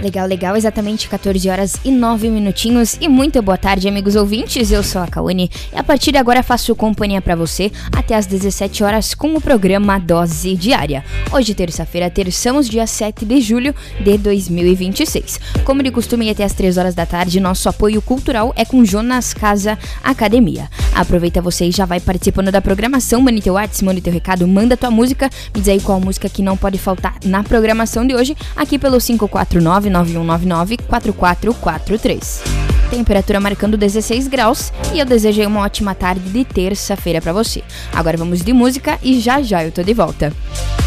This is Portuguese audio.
Legal, legal, exatamente 14 horas e 9 minutinhos. E muito boa tarde, amigos ouvintes, eu sou a Kawane e a partir de agora faço companhia pra você até às 17 horas com o programa Dose Diária. Hoje, terça-feira, terçamos dia 7 de julho de 2026. Como de costume, até às 3 horas da tarde, nosso apoio cultural é com Jonas Casa Academia. Aproveita você e já vai participando da programação, manda teu WhatsApp, manda teu recado, manda tua música, me diz aí qual música que não pode faltar na programação de hoje, aqui pelo 549-9199-4443. Temperatura marcando 16 graus e eu desejei uma ótima tarde de terça-feira pra você. Agora vamos de música e já já eu tô de volta.